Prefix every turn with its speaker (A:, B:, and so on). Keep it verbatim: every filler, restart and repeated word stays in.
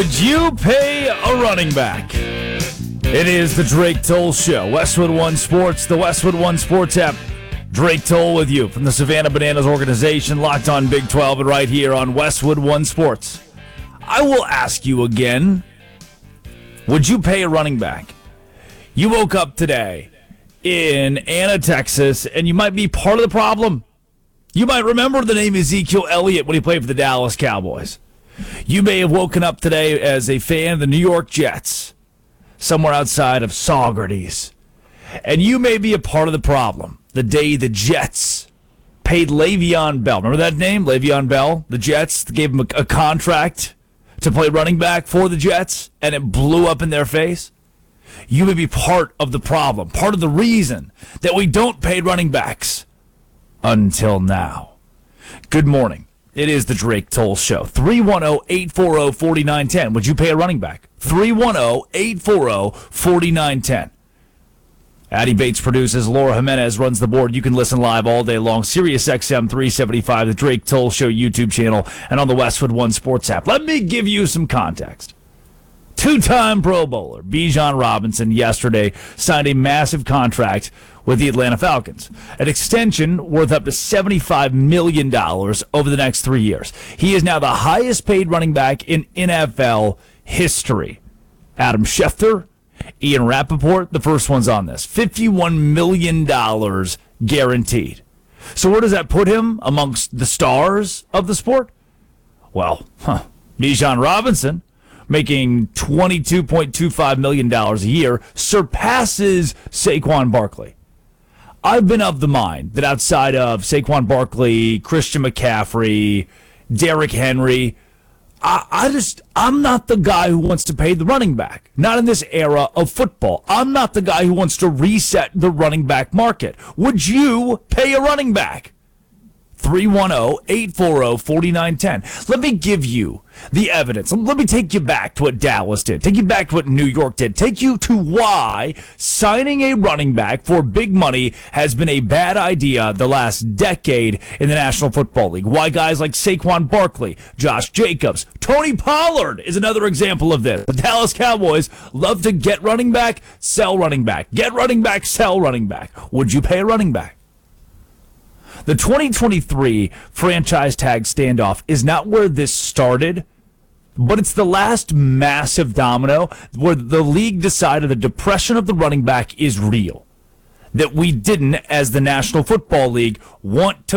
A: Would you pay a running back? It is the Drake Toll Show. Westwood One Sports, the Westwood One Sports app. Drake Toll with you from the Savannah Bananas organization, locked on Big twelve, and right here on Westwood One Sports. I will ask you again, would you pay a running back? You woke up today in Anna, Texas, and you might be part of the problem. You might remember the name Ezekiel Elliott when he played for the Dallas Cowboys. You may have woken up today as a fan of the New York Jets, somewhere outside of Saugerties. And you may be a part of the problem. The day the Jets paid Le'Veon Bell. Remember that name, Le'Veon Bell? The Jets gave him a, a contract to play running back for the Jets, and it blew up in their face. You may be part of the problem, part of the reason that we don't pay running backs until now. Good morning. It is the Drake Toll Show. three one zero, eight four zero, four nine one zero. Would you pay a running back? three one zero, eight four zero, four nine one zero. Addie Bates produces. Laura Jimenez runs the board. You can listen live all day long. Sirius X M three seventy-five, the Drake Toll Show YouTube channel, and on the Westwood One Sports app. Let me give you some context. Two-time Pro Bowler Bijan Robinson yesterday signed a massive contract with the Atlanta Falcons, an extension worth up to seventy-five million dollars over the next three years. He is now the highest-paid running back in N F L history. Adam Schefter, Ian Rappaport, the first one's on this. fifty-one million dollars guaranteed. So where does that put him amongst the stars of the sport? Well, huh, Bijan Robinson, making twenty-two point two five million dollars a year, surpasses Saquon Barkley. I've been of the mind that outside of Saquon Barkley, Christian McCaffrey, Derrick Henry, I, I just, I'm not the guy who wants to pay the running back. Not in this era of football. I'm not the guy who wants to reset the running back market. Would you pay a running back? three one zero, eight four zero, four nine one zero. Let me give you the evidence. Let me take you back to what Dallas did. Take you back to what New York did. Take you to why signing a running back for big money has been a bad idea the last decade in the National Football League. Why guys like Saquon Barkley, Josh Jacobs, Tony Pollard is another example of this. The Dallas Cowboys love to get running back, sell running back. Get running back, sell running back. Would you pay a running back? The twenty twenty-three franchise tag standoff is not where this started, but it's the last massive domino where the league decided the depression of the running back is real. That we didn't, as the National Football League, want to